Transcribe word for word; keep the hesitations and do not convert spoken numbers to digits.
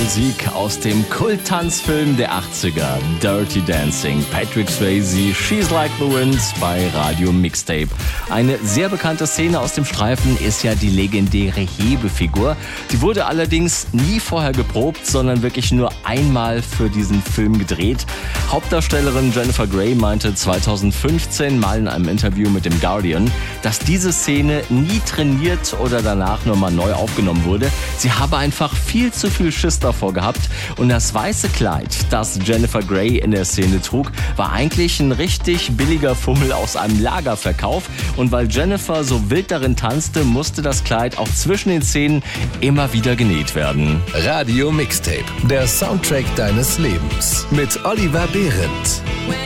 Musik aus dem Kult-Tanzfilm der achtziger, Dirty Dancing. Patrick Swayze, She's Like the Wind bei Radio Mixtape. Eine sehr bekannte Szene aus dem Streifen ist ja die legendäre Hebefigur. Die wurde allerdings nie vorher geprobt, sondern wirklich nur einmal für diesen Film gedreht. Hauptdarstellerin Jennifer Grey meinte zweitausendfünfzehn mal in einem Interview mit dem Guardian, dass diese Szene nie trainiert oder danach nur mal neu aufgenommen wurde. Sie habe einfach viel zu viel Schiss davor gehabt und das weiße Kleid, das Jennifer Grey in der Szene trug, war eigentlich ein richtig billiger Fummel aus einem Lagerverkauf und weil Jennifer so wild darin tanzte, musste das Kleid auch zwischen den Szenen immer wieder genäht werden. Radio Mixtape, der Soundtrack deines Lebens mit Oliver Behrendt.